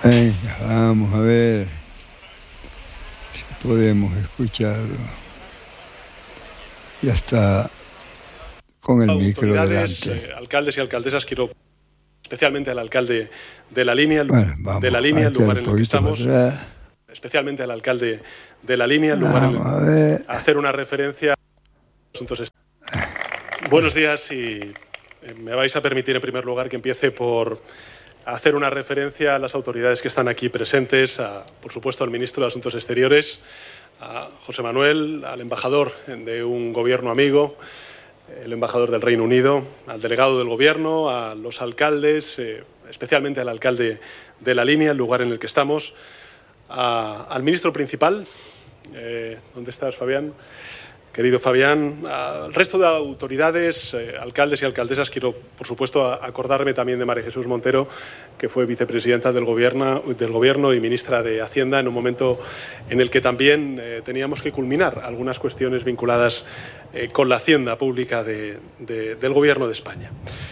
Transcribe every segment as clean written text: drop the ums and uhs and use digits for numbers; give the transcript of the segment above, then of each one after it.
Venga, vamos a ver si podemos escucharlo. Ya está con el micro delante. Alcaldes y alcaldesas, quiero especialmente al alcalde de La Línea, bueno, vamos el lugar en el que estamos, especialmente al alcalde de La Línea, el lugar en el que hacer una referencia a los asuntos. Buenos días, y me vais a permitir en primer lugar que empiece por hacer una referencia a las autoridades que están aquí presentes, por supuesto al ministro de Asuntos Exteriores, a José Manuel, al embajador de un gobierno amigo, el embajador del Reino Unido, al delegado del gobierno, a los alcaldes, especialmente al alcalde de La Línea, el lugar en el que estamos, al ministro principal. ¿Dónde estás, Fabián? Querido Fabián, al resto de autoridades, alcaldes y alcaldesas, quiero, por supuesto, acordarme también de María Jesús Montero, que fue vicepresidenta del Gobierno y ministra de Hacienda en un momento en el que también teníamos que culminar algunas cuestiones vinculadas con la hacienda pública del Gobierno de España.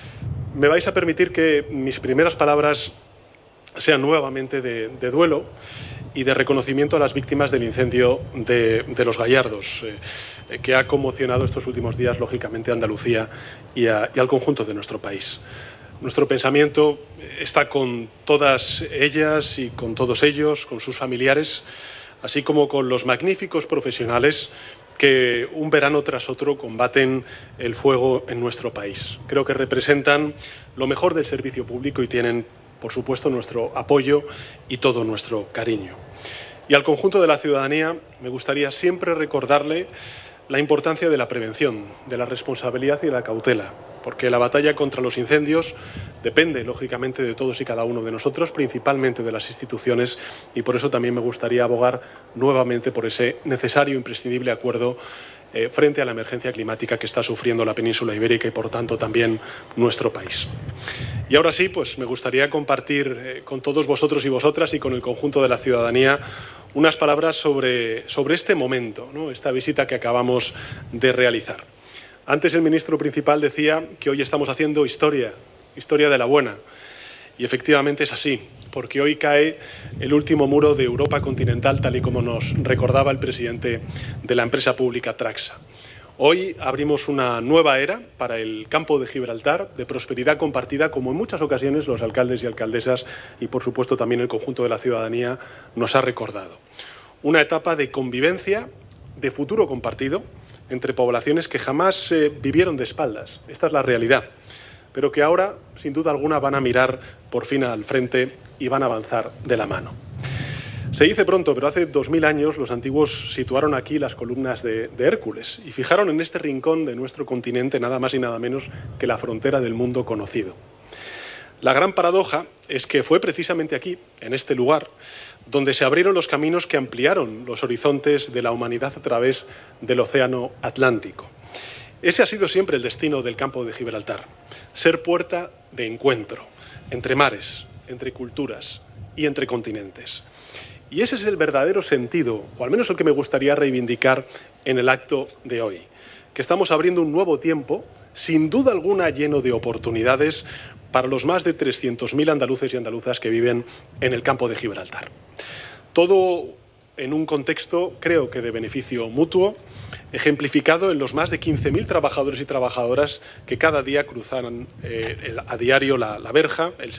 Me vais a permitir que mis primeras palabras sean nuevamente de duelo y de reconocimiento a las víctimas del incendio de Los Gallardos, que ha conmocionado estos últimos días, lógicamente, a Andalucía y al conjunto de nuestro país. Nuestro pensamiento está con todas ellas y con todos ellos, con sus familiares, así como con los magníficos profesionales que un verano tras otro combaten el fuego en nuestro país. Creo que representan lo mejor del servicio público y tienen, por supuesto, nuestro apoyo y todo nuestro cariño. Y al conjunto de la ciudadanía me gustaría siempre recordarle la importancia de la prevención, de la responsabilidad y de la cautela, porque la batalla contra los incendios depende, lógicamente, de todos y cada uno de nosotros, principalmente de las instituciones, y por eso también me gustaría abogar nuevamente por ese necesario e imprescindible acuerdo frente a la emergencia climática que está sufriendo la península ibérica y, por tanto, también nuestro país. Y ahora sí, pues me gustaría compartir con todos vosotros y vosotras y con el conjunto de la ciudadanía unas palabras sobre este momento, ¿no? Esta visita que acabamos de realizar. Antes el ministro principal decía que hoy estamos haciendo historia de la buena. Y efectivamente es así, porque hoy cae el último muro de Europa continental, tal y como nos recordaba el presidente de la empresa pública Traxa. Hoy abrimos una nueva era para el campo de Gibraltar, de prosperidad compartida, como en muchas ocasiones los alcaldes y alcaldesas y, por supuesto, también el conjunto de la ciudadanía nos ha recordado. Una etapa de convivencia, de futuro compartido, entre poblaciones que jamás vivieron de espaldas. Esta es la realidad, pero que ahora, sin duda alguna, van a mirar por fin al frente y van a avanzar de la mano. Se dice pronto, pero hace 2000 años los antiguos situaron aquí las columnas de Hércules y fijaron en este rincón de nuestro continente nada más y nada menos que la frontera del mundo conocido. La gran paradoja es que fue precisamente aquí, en este lugar, donde se abrieron los caminos que ampliaron los horizontes de la humanidad a través del océano Atlántico. Ese ha sido siempre el destino del campo de Gibraltar, ser puerta de encuentro entre mares, entre culturas y entre continentes. Y ese es el verdadero sentido, o al menos el que me gustaría reivindicar en el acto de hoy, que estamos abriendo un nuevo tiempo, sin duda alguna lleno de oportunidades para los más de 300.000 andaluces y andaluzas que viven en el campo de Gibraltar. Todo en un contexto, creo que de beneficio mutuo, ejemplificado en los más de 15.000 trabajadores y trabajadoras que cada día cruzan a diario la verja, el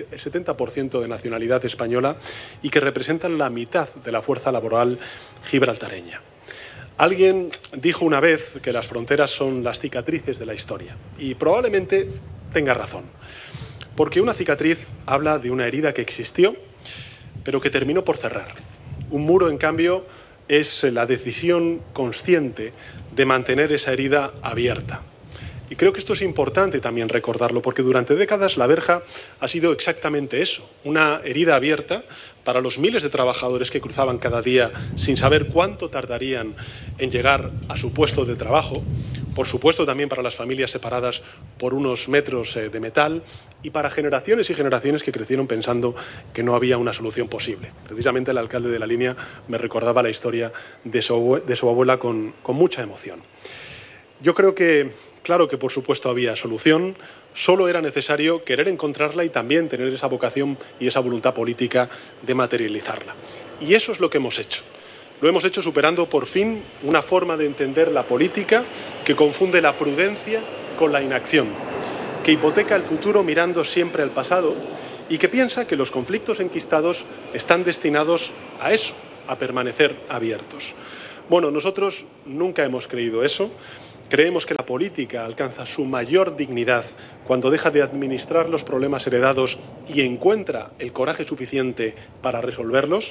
70% de nacionalidad española, y que representan la mitad de la fuerza laboral gibraltareña. Alguien dijo una vez que las fronteras son las cicatrices de la historia, y probablemente tenga razón, porque una cicatriz habla de una herida que existió, pero que terminó por cerrar. Un muro, en cambio, es la decisión consciente de mantener esa herida abierta. Y creo que esto es importante también recordarlo, porque durante décadas la verja ha sido exactamente eso, una herida abierta para los miles de trabajadores que cruzaban cada día sin saber cuánto tardarían en llegar a su puesto de trabajo, por supuesto también para las familias separadas por unos metros de metal y para generaciones y generaciones que crecieron pensando que no había una solución posible. Precisamente el alcalde de La Línea me recordaba la historia de su abuela con mucha emoción. Yo creo que, claro que por supuesto había solución, solo era necesario querer encontrarla y también tener esa vocación y esa voluntad política de materializarla. Y eso es lo que hemos hecho. Lo hemos hecho superando por fin una forma de entender la política que confunde la prudencia con la inacción, que hipoteca el futuro mirando siempre al pasado y que piensa que los conflictos enquistados están destinados a eso, a permanecer abiertos. Bueno, nosotros nunca hemos creído eso. Creemos que la política alcanza su mayor dignidad cuando deja de administrar los problemas heredados y encuentra el coraje suficiente para resolverlos.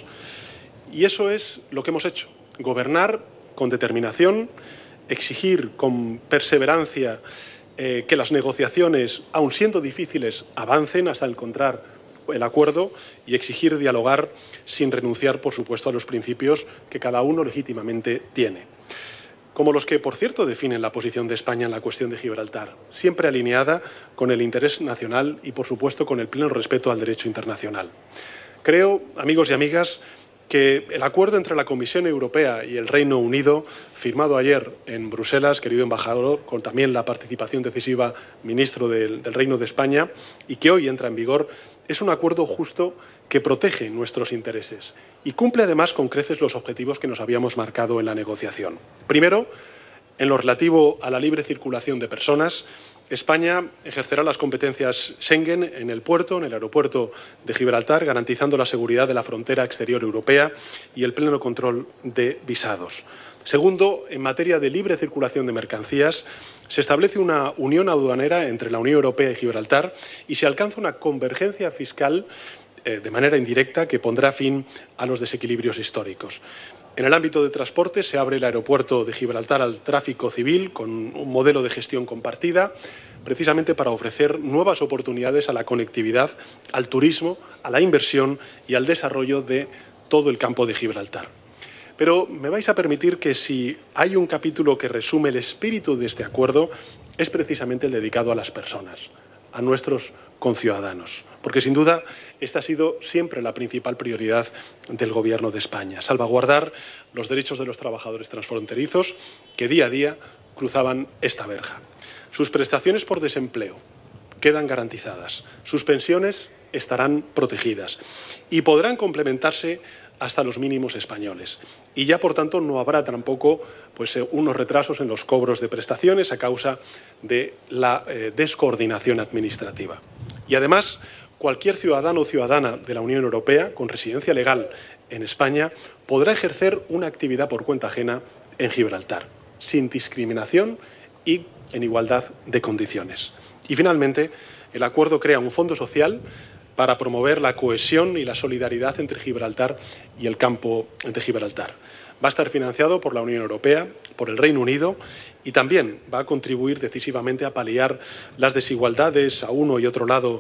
Y eso es lo que hemos hecho, gobernar con determinación, exigir con perseverancia que las negociaciones, aun siendo difíciles, avancen hasta encontrar el acuerdo y exigir dialogar sin renunciar, por supuesto, a los principios que cada uno legítimamente tiene. Como los que, por cierto, definen la posición de España en la cuestión de Gibraltar, siempre alineada con el interés nacional y, por supuesto, con el pleno respeto al derecho internacional. Creo, amigos y amigas, que el acuerdo entre la Comisión Europea y el Reino Unido, firmado ayer en Bruselas, querido embajador, con también la participación decisiva ministro del Reino de España, y que hoy entra en vigor, es un acuerdo justo que protege nuestros intereses y cumple además con creces los objetivos que nos habíamos marcado en la negociación. Primero, en lo relativo a la libre circulación de personas, España ejercerá las competencias Schengen en el puerto, en el aeropuerto de Gibraltar, garantizando la seguridad de la frontera exterior europea y el pleno control de visados. Segundo, en materia de libre circulación de mercancías, se establece una unión aduanera entre la Unión Europea y Gibraltar y se alcanza una convergencia fiscal de manera indirecta que pondrá fin a los desequilibrios históricos. En el ámbito de transporte se abre el aeropuerto de Gibraltar al tráfico civil con un modelo de gestión compartida, precisamente para ofrecer nuevas oportunidades a la conectividad, al turismo, a la inversión y al desarrollo de todo el campo de Gibraltar. Pero me vais a permitir que si hay un capítulo que resume el espíritu de este acuerdo, es precisamente el dedicado a las personas, a nuestros conciudadanos, porque sin duda esta ha sido siempre la principal prioridad del Gobierno de España, salvaguardar los derechos de los trabajadores transfronterizos que día a día cruzaban esta verja. Sus prestaciones por desempleo quedan garantizadas, sus pensiones estarán protegidas y podrán complementarse hasta los mínimos españoles. Y ya, por tanto, no habrá tampoco unos retrasos en los cobros de prestaciones a causa de la descoordinación administrativa. Y además, cualquier ciudadano o ciudadana de la Unión Europea con residencia legal en España podrá ejercer una actividad por cuenta ajena en Gibraltar, sin discriminación y en igualdad de condiciones. Y finalmente, el acuerdo crea un fondo social para promover la cohesión y la solidaridad entre Gibraltar y el campo de Gibraltar. Va a estar financiado por la Unión Europea, por el Reino Unido y también va a contribuir decisivamente a paliar las desigualdades a uno y otro lado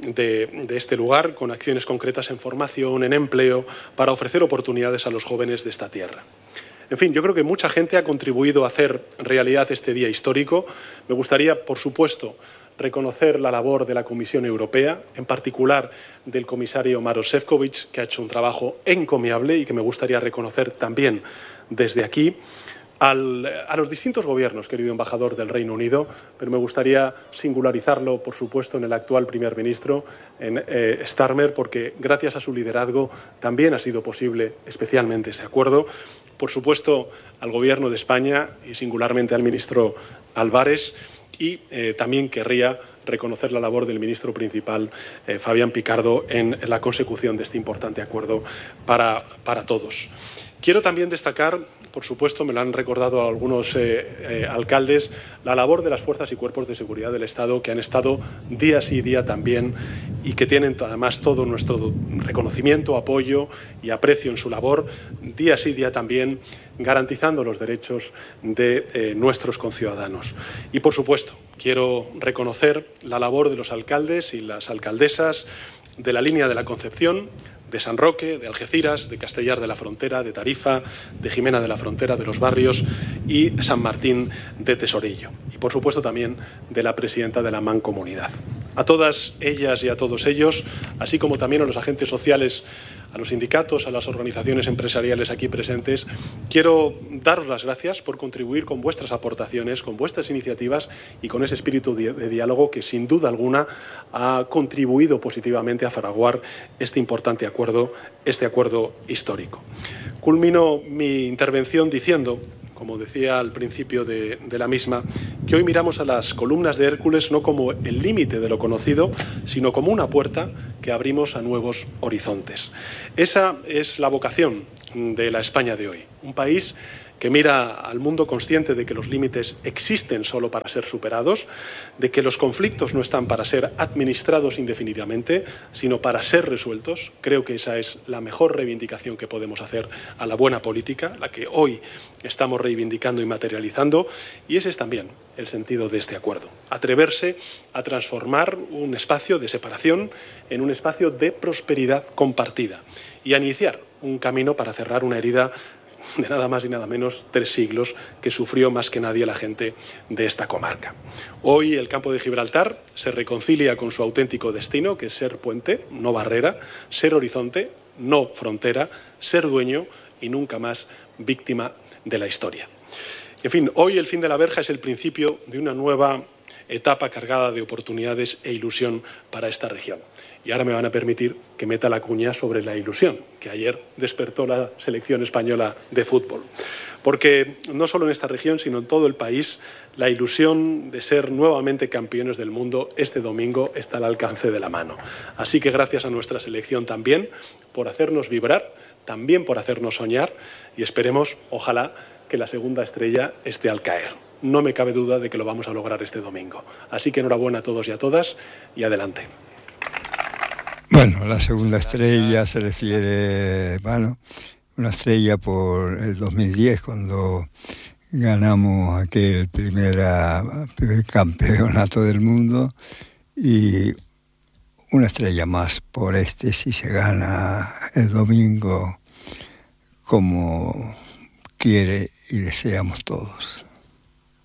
de este lugar con acciones concretas en formación, en empleo, para ofrecer oportunidades a los jóvenes de esta tierra. En fin, yo creo que mucha gente ha contribuido a hacer realidad este día histórico. Me gustaría, por supuesto, reconocer la labor de la Comisión Europea, en particular del comisario Maroš Šefčovič, que ha hecho un trabajo encomiable y que me gustaría reconocer también desde aquí. A los distintos gobiernos, querido embajador del Reino Unido, pero me gustaría singularizarlo, por supuesto, en el actual primer ministro, en Starmer, porque gracias a su liderazgo también ha sido posible especialmente este acuerdo. Por supuesto, al Gobierno de España y singularmente al ministro Álvarez. Y también querría reconocer la labor del ministro principal, Fabián Picardo, en la consecución de este importante acuerdo para todos. Quiero también destacar, por supuesto, me lo han recordado algunos alcaldes, la labor de las fuerzas y cuerpos de seguridad del Estado que han estado día sí día también y que tienen además todo nuestro reconocimiento, apoyo y aprecio en su labor, día sí día también garantizando los derechos de nuestros conciudadanos. Y, por supuesto, quiero reconocer la labor de los alcaldes y las alcaldesas de la línea de la Concepción, de San Roque, de Algeciras, de Castellar de la Frontera, de Tarifa, de Jimena de la Frontera, de Los Barrios y San Martín de Tesorillo. Y, por supuesto, también de la presidenta de la Mancomunidad. A todas ellas y a todos ellos, así como también a los agentes sociales a los sindicatos, a las organizaciones empresariales aquí presentes, quiero daros las gracias por contribuir con vuestras aportaciones, con vuestras iniciativas y con ese espíritu de diálogo que sin duda alguna ha contribuido positivamente a fraguar este importante acuerdo, este acuerdo histórico. Culmino mi intervención diciendo, como decía al principio de la misma, que hoy miramos a las columnas de Hércules no como el límite de lo conocido, sino como una puerta que abrimos a nuevos horizontes. Esa es la vocación de la España de hoy. Un país que mira al mundo consciente de que los límites existen solo para ser superados, de que los conflictos no están para ser administrados indefinidamente, sino para ser resueltos. Creo que esa es la mejor reivindicación que podemos hacer a la buena política, la que hoy estamos reivindicando y materializando, y ese es también el sentido de este acuerdo. Atreverse a transformar un espacio de separación en un espacio de prosperidad compartida y a iniciar un camino para cerrar una herida de nada más y nada menos 3 siglos que sufrió más que nadie la gente de esta comarca. Hoy el campo de Gibraltar se reconcilia con su auténtico destino, que es ser puente, no barrera, ser horizonte, no frontera, ser dueño y nunca más víctima de la historia. En fin, hoy el fin de la verja es el principio de una nueva etapa cargada de oportunidades e ilusión para esta región. Y ahora me van a permitir que meta la cuña sobre la ilusión que ayer despertó la selección española de fútbol. Porque no solo en esta región, sino en todo el país, la ilusión de ser nuevamente campeones del mundo este domingo está al alcance de la mano. Así que gracias a nuestra selección también por hacernos vibrar, también por hacernos soñar y esperemos, ojalá, que la segunda estrella esté al caer. No me cabe duda de que lo vamos a lograr este domingo. Así que enhorabuena a todos y a todas y adelante. Bueno, la segunda estrella se refiere, una estrella por el 2010, cuando ganamos aquel primer campeonato del mundo, y una estrella más por si se gana el domingo como quiere y deseamos todos.